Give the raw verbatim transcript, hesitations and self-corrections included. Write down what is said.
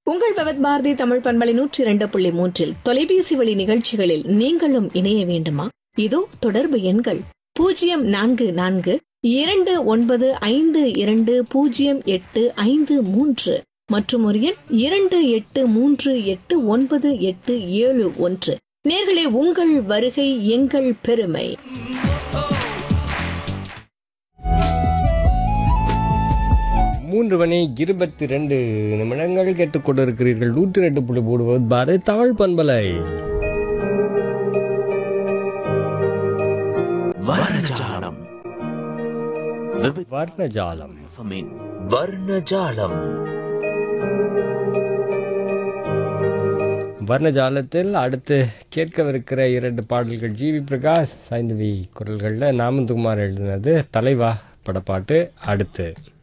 உங்கள் பவத் பாரதி தமிழ் பண்பலை நூற்றி இரண்டு புள்ளி மூன்றில் தொலைபேசி வழி நிகழ்ச்சிகளில் நீங்களும் இணைய வேண்டுமா? இதோ தொடர்பு எண்கள் பூஜ்ஜியம் நான்கு நான்கு இரண்டு ஒன்பது ஐந்து இரண்டு பூஜ்ஜியம் எட்டு ஐந்து மூன்று மற்றும் ஒரு எண் இரண்டு எட்டு மூன்று எட்டு ஒன்பது எட்டு ஏழு ஒன்று. நேர்களே, உங்கள் வருகை எங்கள் பெருமை. மூன்று மணி இருபத்தி ரெண்டு நிமிடங்கள் கேட்டுக்கொண்டிருக்கிறீர்கள். நூற்றி ரெண்டு புள்ளி போடுவது பாரதி தமிழ் பண்பலை. வர்ணஜாலம் வர்ணஜாலம் வர்ணஜாலம் வர்ணஜாலத்தில் அடுத்து கேட்கவிருக்கிற இரண்டு பாடல்கள் ஜி வி பிரகாஷ் சைந்தவி குரல்களில் நாமந்துகுமார் எழுதினது தலைவா படப்பாட்டு. அடுத்து